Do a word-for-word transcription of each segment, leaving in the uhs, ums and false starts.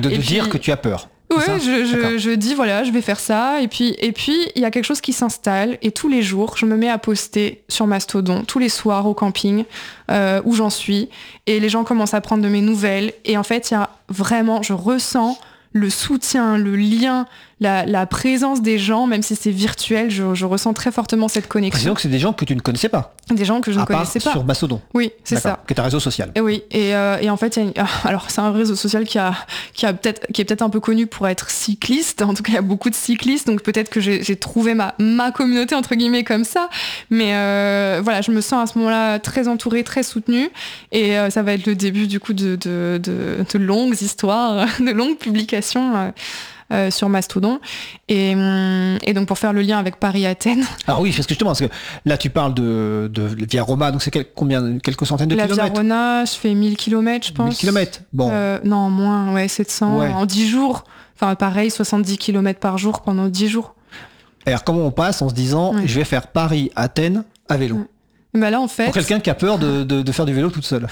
de, et de puis, dire que tu as peur. Ouais, je, je, je dis voilà, je vais faire ça, et puis et puis il y a quelque chose qui s'installe, et tous les jours, je me mets à poster sur Mastodon, tous les soirs au camping, euh, où j'en suis, et les gens commencent à prendre de mes nouvelles, et en fait, il y a vraiment, je ressens le soutien, le lien, la, la présence des gens, même si c'est virtuel, je, je ressens très fortement cette connexion. Précisons que c'est des gens que tu ne connaissais pas. Des gens que je à ne connaissais part pas. Sur Mastodon. Oui, c'est D'accord, ça. qui est un réseau social. Et oui, et, euh, et en fait, il y a une... alors c'est un réseau social qui a, qui a peut-être, qui est peut-être un peu connu pour être cycliste. En tout cas, il y a beaucoup de cyclistes, donc peut-être que j'ai, j'ai trouvé ma, ma communauté entre guillemets comme ça. Mais euh, voilà, je me sens à ce moment-là très entourée, très soutenue, et euh, ça va être le début du coup de, de, de, de longues histoires, de longues publications. Euh, Euh, sur Mastodon, et, et donc pour faire le lien avec Paris-Athènes. Alors oui, parce que justement, parce que là tu parles de, de Via Roma, donc c'est quel, combien, quelques centaines de la kilomètres. La Via Roma, je fais mille kilomètres, je pense. mille kilomètres, bon. Euh, non, moins, ouais, sept cents, ouais. En dix jours. Enfin, pareil, soixante-dix kilomètres par jour pendant dix jours. Et alors comment on passe en se disant, ouais. je vais faire Paris-Athènes à vélo ouais. Bah là, en fait... Pour quelqu'un qui a peur de, de, de faire du vélo toute seule.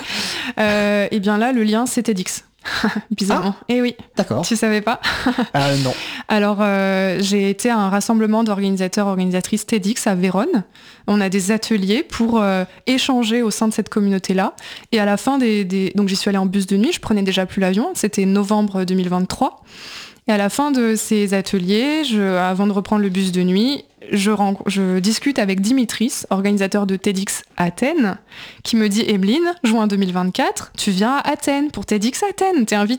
euh, et bien là, le lien, c'est TEDx. Bizarrement. Ah, eh oui. D'accord. Tu savais pas? euh, Non. Alors, euh, j'ai été à un rassemblement d'organisateurs, organisatrices TEDx à Vérone. On a des ateliers pour euh, échanger au sein de cette communauté-là. Et à la fin des, des... Donc, j'y suis allée en bus de nuit. Je prenais déjà plus l'avion. C'était novembre deux mille vingt-trois. Et à la fin de ces ateliers, je, avant de reprendre le bus de nuit, je, rencontre, je discute avec Dimitris, organisateur de TEDx Athènes, qui me dit « Emeline, juin deux mille vingt-quatre, tu viens à Athènes pour TEDx Athènes, t'es invitée ».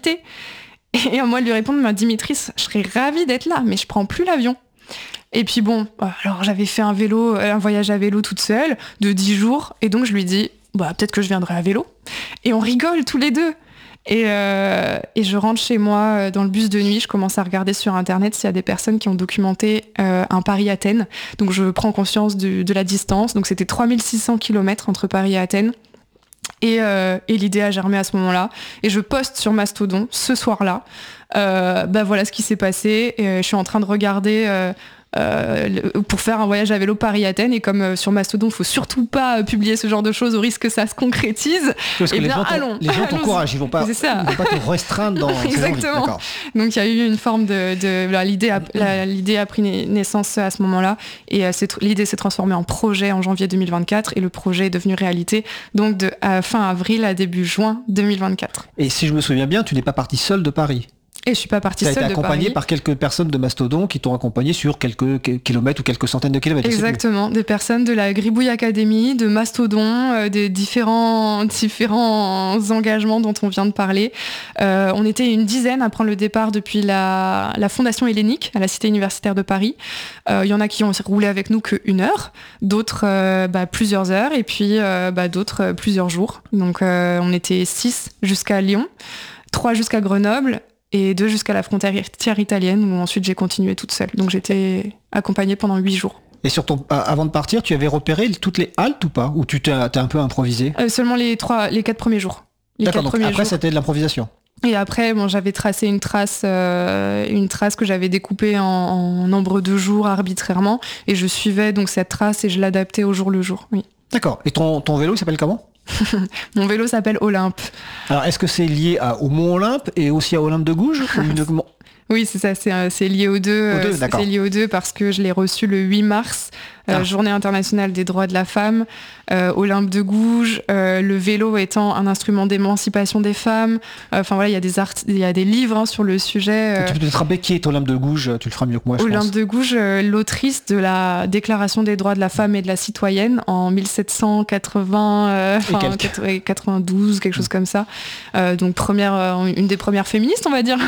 Et moi, de lui répondre « Dimitris, je serais ravie d'être là, mais je prends plus l'avion ». Et puis bon, alors j'avais fait un vélo, un voyage à vélo toute seule de dix jours, et donc je lui dis bah, « peut-être que je viendrai à vélo ». Et on rigole tous les deux. Et, euh, et je rentre chez moi dans le bus de nuit, je commence à regarder sur internet s'il y a des personnes qui ont documenté euh, un Paris-Athènes. Donc je prends conscience de, de la distance. Donc c'était trois mille six cents kilomètres entre Paris et Athènes. Et, euh, et l'idée a germé à ce moment-là. Et je poste sur Mastodon ce soir-là. Euh, bah voilà ce qui s'est passé. Et, euh, je suis en train de regarder... Euh, Euh, pour faire un voyage à vélo Paris-Athènes, et comme euh, sur Mastodon il faut surtout pas euh, publier ce genre de choses au risque que ça se concrétise, parce que et les bien gens allons les gens t'encouragent, ils vont pas ils vont pas te restreindre dans exactement envies, donc il y a eu une forme de, de là, l'idée, a, la, l'idée a pris naissance à ce moment-là, et euh, c'est, l'idée s'est transformée en projet en janvier deux mille vingt-quatre, et le projet est devenu réalité donc de à fin avril à début juin deux mille vingt-quatre. Et si je me souviens bien, tu n'es pas partie seule de Paris? Et je suis pas partie seule de Paris. Tu as été accompagnée par quelques personnes de Mastodon qui t'ont accompagné sur quelques kilomètres ou quelques centaines de kilomètres. Exactement, des personnes de la Gribouille Academy, de Mastodon, euh, des différents, différents engagements dont on vient de parler. Euh, on était une dizaine à prendre le départ depuis la, la Fondation Hellénique à la Cité universitaire de Paris. Il euh, y en a qui ont roulé avec nous qu'une heure, d'autres euh, bah, plusieurs heures, et puis euh, bah, d'autres euh, plusieurs jours. Donc euh, on était six jusqu'à Lyon, trois jusqu'à Grenoble, et deux jusqu'à la frontière italienne, où ensuite j'ai continué toute seule. Donc j'étais accompagnée pendant huit jours. Et sur ton, avant de partir, tu avais repéré toutes les haltes ou pas? Ou tu t'es, t'es un peu improvisé? euh, Seulement les trois, les quatre premiers jours. Les D'accord, quatre donc après jours. C'était de l'improvisation. Et après, bon, j'avais tracé une trace, euh, une trace que j'avais découpée en, en nombre de jours arbitrairement, et je suivais donc cette trace et je l'adaptais au jour le jour. Oui. D'accord. Et ton, ton vélo il s'appelle comment? Mon vélo s'appelle Olympe. Alors, est-ce que c'est lié à, au Mont Olympe et aussi à Olympe de Gouges ou uniquement... Oui, c'est ça, c'est, c'est lié aux deux. Aux deux, c'est, c'est lié aux deux parce que je l'ai reçu le huit mars, euh, ah. Journée internationale des droits de la femme, euh, Olympe de Gouges, euh, le vélo étant un instrument d'émancipation des femmes. Enfin euh, voilà, il y a des art- il y a des livres hein, sur le sujet. Euh... Tu peux te rappeler qui est Olympe de Gouges? Tu le feras mieux que moi, je Olympe pense. de Gouges, euh, l'autrice de la Déclaration des droits de la femme et de la citoyenne en dix-sept cent quatre-vingts, euh, quatre-vingt-douze, quelque chose comme ça. Euh, donc première, euh, une des premières féministes, on va dire.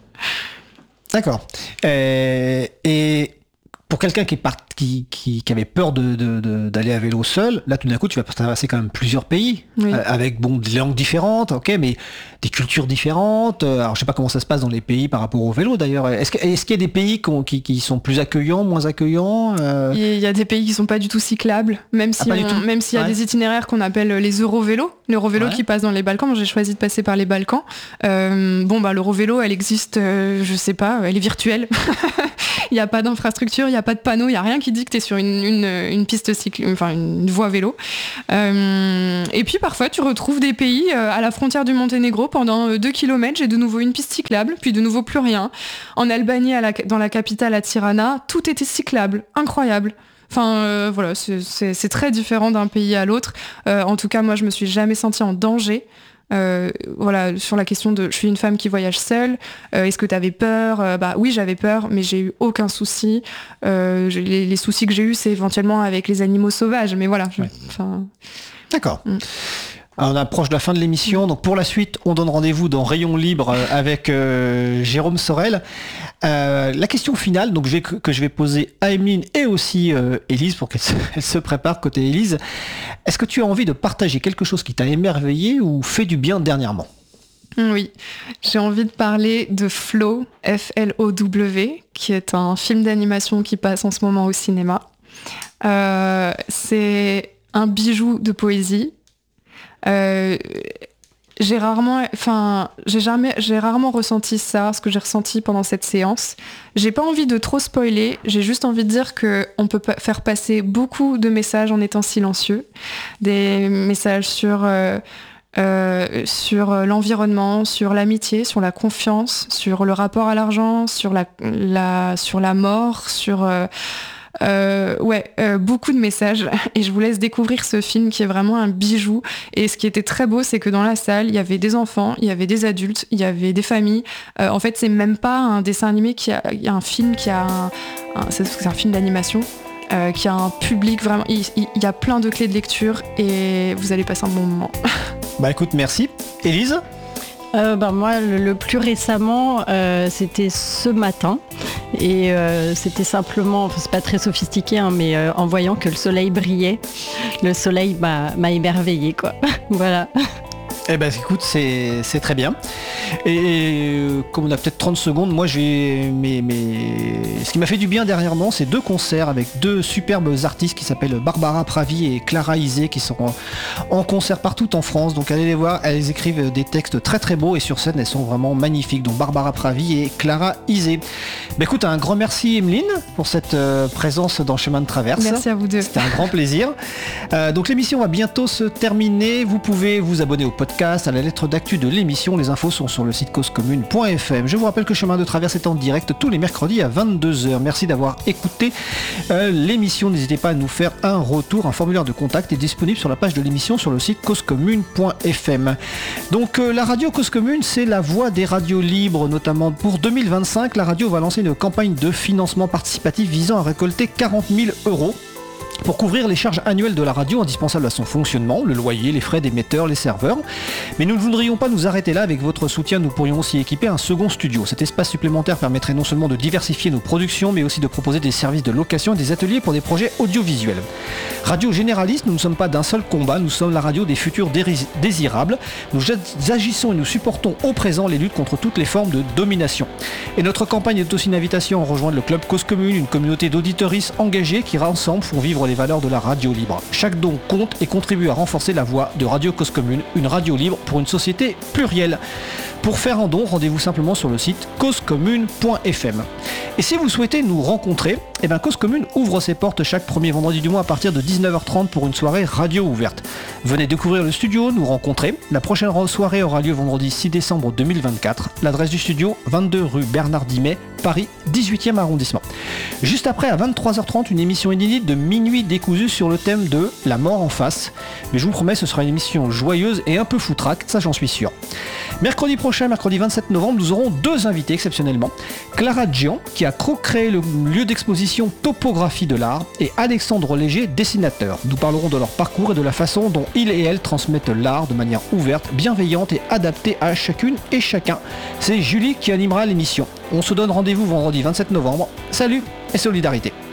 D'accord. Euh, et pour quelqu'un qui, est part, qui, qui, qui avait peur de, de, de, d'aller à vélo seul, là tout d'un coup tu vas traverser quand même plusieurs pays, oui. euh, avec bon, des langues différentes, ok, mais des cultures différentes. Alors je sais pas comment ça se passe dans les pays par rapport au vélo d'ailleurs. Est-ce, que, est-ce qu'il y a des pays qui, qui sont plus accueillants, moins accueillants euh... Il y a des pays qui sont pas du tout cyclables, même si ah, on, même s'il y a ouais. des itinéraires qu'on appelle les Eurovélos, l'Eurovélo ouais. qui passe dans les Balkans. Moi j'ai choisi de passer par les Balkans. Euh, bon bah l'Eurovélo elle existe, euh, je sais pas, elle est virtuelle. Il n'y a pas d'infrastructure, il n'y a pas de panneau, il y a rien qui dit que t'es sur une, une, une piste cycle, enfin une voie vélo. Euh, et puis parfois tu retrouves des pays euh, à la frontière du Monténégro pendant deux kilomètres, j'ai de nouveau une piste cyclable, puis de nouveau plus rien. En Albanie, à la, dans la capitale à Tirana, tout était cyclable, incroyable. Enfin euh, voilà, c'est, c'est, c'est très différent d'un pays à l'autre. Euh, en tout cas, moi je me suis jamais sentie en danger. Euh, voilà, sur la question de je suis une femme qui voyage seule, euh, est-ce que tu avais peur? euh, Bah oui, j'avais peur, mais j'ai eu aucun souci. Euh, j'ai, les, les soucis que j'ai eus, c'est éventuellement avec les animaux sauvages, mais voilà. Je, ouais. enfin... D'accord. Mm. Alors, on approche de la fin de l'émission, donc pour la suite, on donne rendez-vous dans Rayon Libre avec euh, Jérôme Sorel. Euh, la question finale, donc je vais, que je vais poser à Emeline et aussi euh, Élise pour qu'elle se, elle se prépare côté Élise. Est-ce que tu as envie de partager quelque chose qui t'a émerveillé ou fait du bien dernièrement? Oui, j'ai envie de parler de Flow, F L O W, qui est un film d'animation qui passe en ce moment au cinéma. Euh, c'est un bijou de poésie. Euh, j'ai rarement, enfin, j'ai jamais, j'ai rarement ressenti ça, ce que j'ai ressenti pendant cette séance. J'ai pas envie de trop spoiler, j'ai juste envie de dire que on peut faire passer beaucoup de messages en étant silencieux, des messages sur euh, euh, sur l'environnement, sur l'amitié, sur la confiance, sur le rapport à l'argent, sur la, la sur la mort, sur euh, Euh, ouais, euh, beaucoup de messages et je vous laisse découvrir ce film qui est vraiment un bijou. Et ce qui était très beau, c'est que dans la salle, il y avait des enfants, il y avait des adultes, il y avait des familles. Euh, en fait, c'est même pas un dessin animé qui a, il y a un film qui a un, un c'est, c'est un film d'animation euh, qui a un public vraiment. Il, il, il y a plein de clés de lecture et vous allez passer un bon moment. Bah écoute, merci. Élise ? Euh, ben moi, le, le plus récemment, euh, c'était ce matin. Et euh, c'était simplement, enfin, c'est pas très sophistiqué, hein, mais euh, en voyant que le soleil brillait, le soleil m'a, m'a émerveillée, quoi. Voilà. Eh ben écoute, c'est, c'est très bien. Et euh, comme on a peut-être trente secondes, moi j'ai mes, mes... ce qui m'a fait du bien dernièrement, c'est deux concerts avec deux superbes artistes qui s'appellent Barbara Pravi et Clara Isé, qui sont en, en concert partout en France. Donc allez les voir, elles écrivent des textes très très beaux et sur scène elles sont vraiment magnifiques. Donc Barbara Pravi et Clara Isé. Ben écoute, un grand merci Emeline pour cette euh, présence dans Chemin de Traverse. Merci à vous deux. C'était un grand plaisir. Euh, donc l'émission va bientôt se terminer. Vous pouvez vous abonner au podcast, à la lettre d'actu de l'émission. Les infos sont sur le site cause commune point f m. Je vous rappelle que Chemin de Traverse est en direct tous les mercredis à vingt-deux heures. Merci d'avoir écouté euh, l'émission. N'hésitez pas à nous faire un retour. Un formulaire de contact est disponible sur la page de l'émission sur le site cause commune point f m. Donc euh, la radio Cause Commune, c'est la voix des radios libres, notamment pour deux mille vingt-cinq. La radio va lancer une campagne de financement participatif visant à récolter quarante mille euros. Pour couvrir les charges annuelles de la radio indispensables à son fonctionnement, le loyer, les frais d'émetteurs, les serveurs. Mais nous ne voudrions pas nous arrêter là. Avec votre soutien, nous pourrions aussi équiper un second studio. Cet espace supplémentaire permettrait non seulement de diversifier nos productions, mais aussi de proposer des services de location et des ateliers pour des projets audiovisuels. Radio généraliste, nous ne sommes pas d'un seul combat, nous sommes la radio des futurs déris- désirables. Nous agissons et nous supportons au présent les luttes contre toutes les formes de domination. Et notre campagne est aussi une invitation à rejoindre le club Cause Commune, une communauté d'auditeuristes engagés qui ensemble font vivre les valeurs de la radio libre. Chaque don compte et contribue à renforcer la voix de Radio Cause Commune, une radio libre pour une société plurielle. Pour faire un don, rendez-vous simplement sur le site cause commune point f m. Et si vous souhaitez nous rencontrer, eh ben Cause Commune ouvre ses portes chaque premier vendredi du mois à partir de dix-neuf heures trente pour une soirée radio ouverte. Venez découvrir le studio, nous rencontrer. La prochaine soirée aura lieu vendredi six décembre deux mille vingt-quatre. L'adresse du studio, vingt-deux rue Bernard Dimet, Paris, dix-huitième arrondissement. Juste après, à vingt-trois heures trente, une émission inédite de Minuit décousu sur le thème de la mort en face. Mais je vous promets, ce sera une émission joyeuse et un peu foutraque, ça j'en suis sûr. Mercredi prochain, mercredi vingt-sept novembre, nous aurons deux invités exceptionnellement. Clara Djian, qui a co-créé le lieu d'exposition Topographie de l'art, et Alexandre Léger, dessinateur. Nous parlerons de leur parcours et de la façon dont ils et elles transmettent l'art de manière ouverte, bienveillante et adaptée à chacune et chacun. C'est Julie qui animera l'émission. On se donne rendez-vous vendredi vingt-sept novembre. Salut et solidarité.